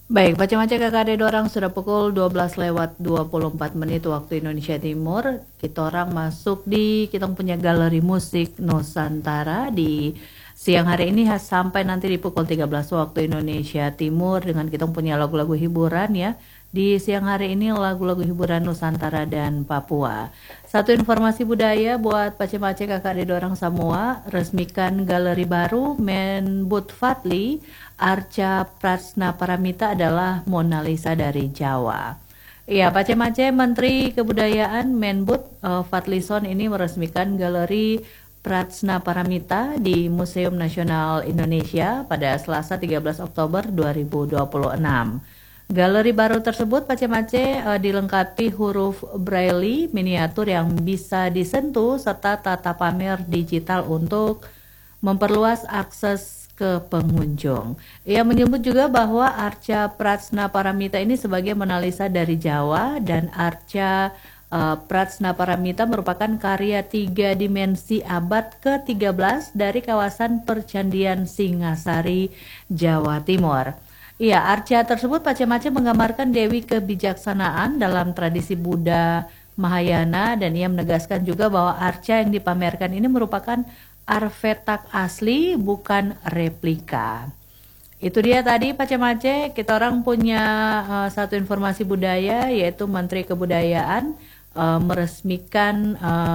Baik, baca-baca KKD dorang sudah pukul 12 lewat 24 menit waktu Indonesia Timur. Kita orang masuk di kita punya galeri musik Nusantara di siang hari ini sampai nanti di pukul 13 waktu Indonesia Timur dengan kita punya lagu-lagu hiburan ya. Di siang hari ini lagu-lagu hiburan Nusantara dan Papua. Satu informasi budaya buat pace-pace KKD dorang semua, resmikan galeri baru Menbud Fadli, Arca Prasna Paramita adalah Mona Lisa dari Jawa. Iya, pace-pace Menteri Kebudayaan Menbud Fadlison ini meresmikan galeri Prasna Paramita di Museum Nasional Indonesia pada Selasa 13 Oktober 2026. Galeri baru tersebut pace-pace dilengkapi huruf braille miniatur yang bisa disentuh serta tata pamer digital untuk memperluas akses ke pengunjung. Ia menyebut juga bahwa Arca Prasna Paramita ini sebagai Mona Lisa dari Jawa dan Arca Prasna Paramita merupakan karya 3 dimensi abad ke-13 dari kawasan Percandian Singasari, Jawa Timur. Iya, arca tersebut pace-pace menggambarkan Dewi kebijaksanaan dalam tradisi Buddha Mahayana dan ia menegaskan juga bahwa arca yang dipamerkan ini merupakan artefak asli bukan replika. Itu dia tadi pace-pace, kita orang punya satu informasi budaya yaitu Menteri Kebudayaan meresmikan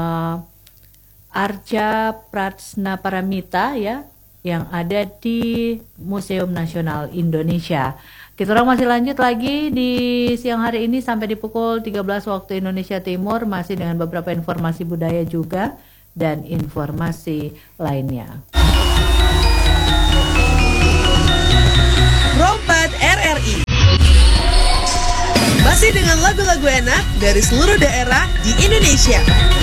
Arca Prasna Paramita ya yang ada di Museum Nasional Indonesia. Kita orang masih lanjut lagi di siang hari ini sampai di pukul 13 waktu Indonesia Timur masih dengan beberapa informasi budaya juga dan informasi lainnya. Rompat RRI masih dengan lagu-lagu enak dari seluruh daerah di Indonesia.